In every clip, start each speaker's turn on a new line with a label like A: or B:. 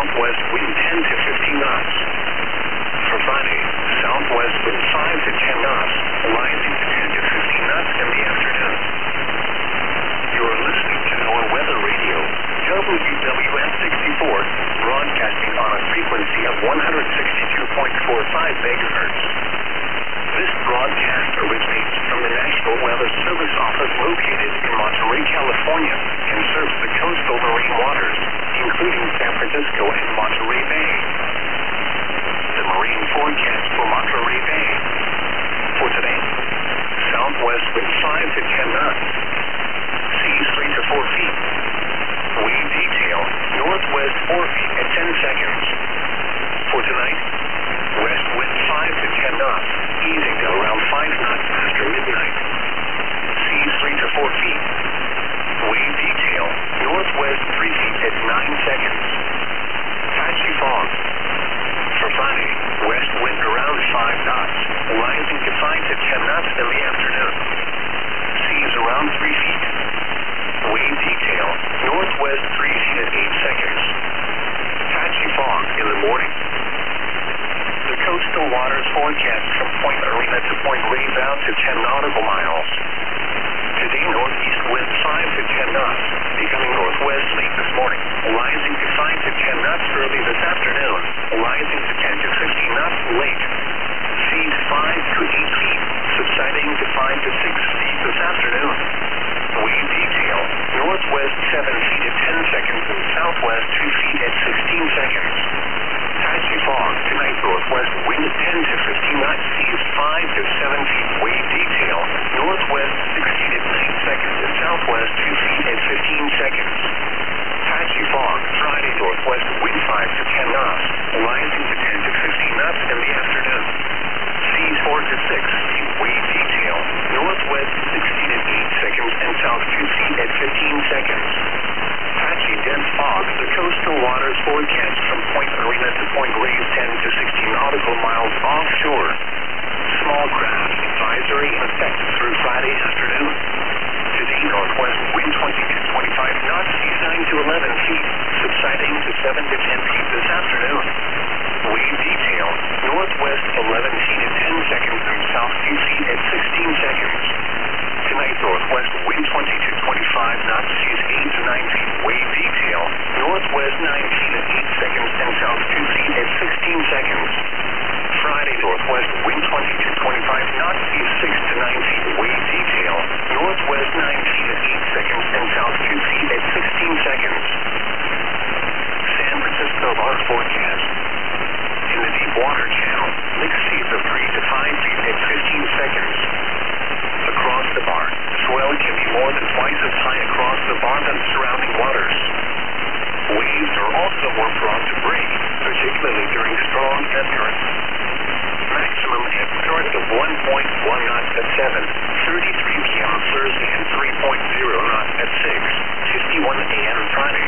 A: southwest wind 10 to 15 knots. For Friday, southwest wind 5 to 10 knots, rising to 10 to 15 knots in the afternoon. You're listening to NOAA Weather Radio, WWF 64, broadcasting on a frequency of 162.45 megahertz. This broadcast originates from the National Weather Service Office located in Monterey, California, and serves the coastal marine waters, including San Francisco and Monterey Bay. The marine forecast for Monterey Bay. For today, southwest wind 5 to 10 knots. Seas 3 to 4 feet. Wave detail, northwest 4 feet at 10 seconds. For tonight, west wind 5 to 10 knots, easing to around 5 knots after midnight. Seas 3 to 4 feet. Wave detail, northwest 3 feet at 9 seconds. Patchy fog. For Friday, west wind around 5 knots, rising to 5 to 10 knots in the afternoon. Seas around 3 feet. Wave detail, northwest 3 feet at 8 seconds. Patchy fog in the morning. The coastal waters forecast from Point Arena to Point Reyes out to 10 nautical miles. Today, northeast wind 5 to 10 knots, becoming northwest late this morning, rising to 5 to 10 knots early this afternoon, rising to 10 to 15 knots late. Seas 5 to 8 feet, subsiding to 5 to 6 feet this afternoon. Wave detail, northwest 7 feet at 10 seconds and southwest 2 feet at 16 seconds. Patchy fog tonight, northwest wind 10 to 15 knots, seas 5 to 7 feet. Wave detail, northwest 6 feet at 9 seconds and southwest 2 feet at 15 seconds. Patchy fog Friday, northwest wind 5 to 10 knots, rising to 10 to 15 knots in the afternoon. Seas 4 to 6 feet. Wave detail, northwest 6 feet at 8 seconds and south 2 feet at 15 seconds. Patchy dense fog, the coastal waters forecast from Point Arena to Point Reyes 10 to 16 nautical miles offshore. Small craft advisory in effect through Friday afternoon. Today, northwest wind 20 to 25 knots, seas 9 to 11 feet, subsiding to 7 to 10 feet this afternoon. Wave detail, northwest 11 feet at 10 seconds and south 2 feet at 16 seconds. Tonight, northwest wind 20 to 25 knots, seas 8 to 9 feet. Wave detail, northwest 9 feet at 8 seconds and south 2 feet at 16 seconds. Friday, northwest wind 20 to 25 knots, seas 6 to 9 feet. Wave detail, northwest 9 feet at 8 seconds and south 2 feet at 16 seconds. San Francisco bar forecast. In the deep water channel, mixed seas of 3 to 5 feet at 15 seconds. Across the bar, swell can be more than twice as high across the bar than surrounding waters. Waves are also more prone to break, particularly during strong ebb currents. Maximum ebb current of 1.1 knots at 7:33 p.m. Thursday and 3.0 knots at 6:51 a.m. Friday.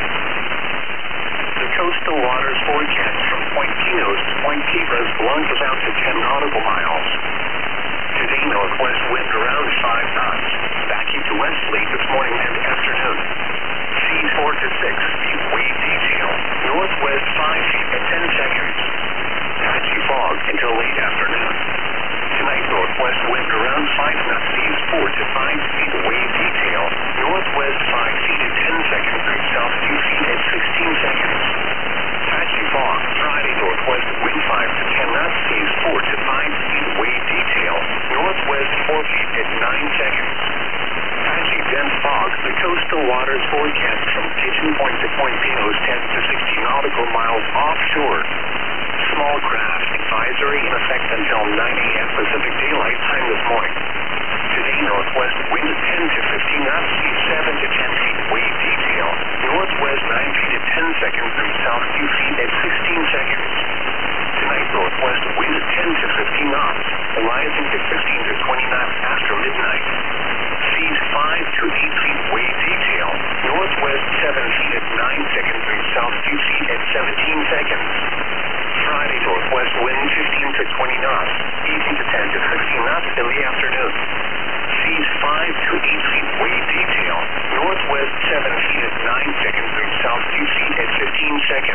A: The coastal waters forecast from Point Pinos to Point Cabras launches out to 10 nautical miles. Today, northwest wind around 5 knots, backing to west late this morning and afternoon. Seas 4 to 6 feet. Wave detail, northwest 5 feet at 10 seconds. Patchy fog until late afternoon. Tonight, northwest wind around 5 knots, seas 4 to 5 feet. Wave detail, northwest 5 feet at 10 seconds and south 2 feet at 16 seconds. Patchy fog Friday, northwest wind 5 to 10 knots, seas 4 to 5 feet. Wave detail, northwest 4 feet at 9 seconds. Patchy dense fog, the coastal waters forecast from Pigeon Point to Point Pinos 10 to 16 nautical miles offshore. Small craft advisory in effect until 9 a.m. Pacific Daylight Time this morning. Today, northwest wind 10 to 15 knots, seas 7 to 10 feet. Wave detail, northwest 9 feet at 10 seconds and south 2 feet at 16 seconds. Tonight, northwest wind 10 to 15 knots, rising to 15 to 20 knots after midnight. Seas 5 to 8 feet. Wave detail, northwest 7 feet at 9 seconds and south 2 feet at 17 seconds. Friday, northwest wind 15 to 20 knots, easing to 10 to 15 knots in the afternoon. Seas 5 to 8 feet. Wave detail, northwest 7 feet at 9 seconds and south 2 feet at 15 seconds.